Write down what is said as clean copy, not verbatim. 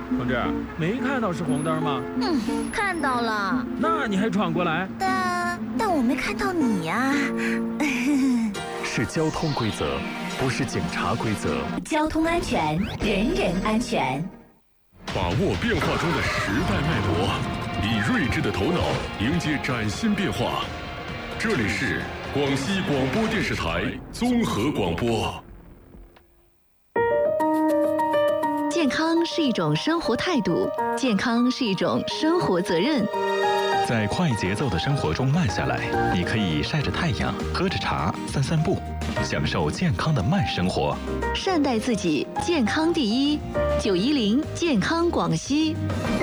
同志，没看到是红灯吗？ 看到了。 那你还闯过来？ 但我没看到你呀。 是交通规则，不是警察规则。 交通安全，人人安全。 把握变化中的时代脉搏，以睿智的头脑迎接崭新变化。这里是广西广播电视台综合广播。 健康是一种生活态度，健康是一种生活责任。 在快节奏的生活中慢下来，你可以晒着太阳，喝着茶，散散步，享受健康的慢生活。 善待自己，健康第一。910健康广西。